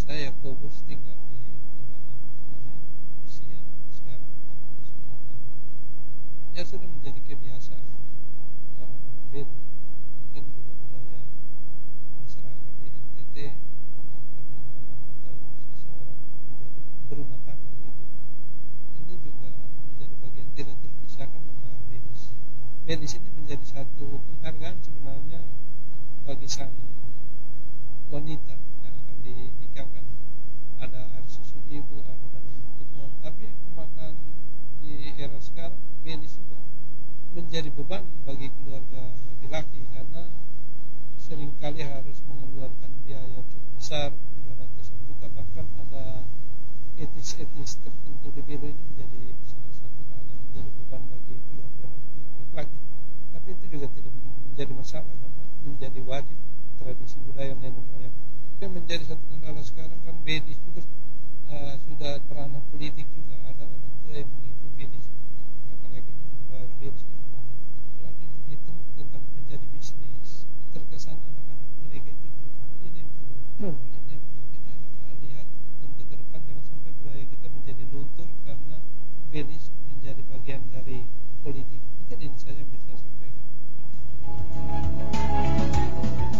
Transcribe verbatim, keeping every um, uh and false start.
Saya Kobus tinggal di Kelurahan mana ya, usia sekarang empat puluh sembilan tahun. Ya sudah menjadi kebiasaan orang-orang Belu, mungkin juga budaya masyarakat di N T T untuk pembinaan atau seseorang menjadi berumah tangga gitu. Ini juga menjadi bagian tidak terpisahkan dengan medis. Medis ini menjadi satu penghargaan sebenarnya bagi sang wanita yang akan dinikahkan. Ada air susu ibu, ada dalam bentuk uang. Tapi pemaknaan di era sekarang medis itu menjadi beban bagi keluarga laki-laki karena seringkali harus mengeluarkan biaya cukup besar, tiga ratusan juta, bahkan ada etis-etis tertentu di Belu ini menjadi salah satu hal yang menjadi beban bagi keluarga laki-laki. Tapi itu juga tidak menjadi masalah karena menjadi wajib tradisi budaya nenek moyang. Yang menjadi satu kendala sekarang kan medis juga uh, sudah berana politik juga, ada orang tua yang menghitung medis, laki-lakinya membayar medis di mana, lagi menghitung tentang menjadi bisnis, terkesan anak-anak mereka itu jual. Ini yang perlu hmm. ini yang perlu kita lihat untuk ke depan, jangan sampai budaya kita menjadi luntur karena medis menjadi bagian dari politik. Mungkin ini saja yang bisa saya sampaikan.